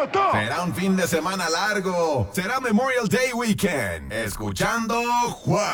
explotó! Será un fin de semana largo. Será Memorial Day Weekend. Escuchando Juan.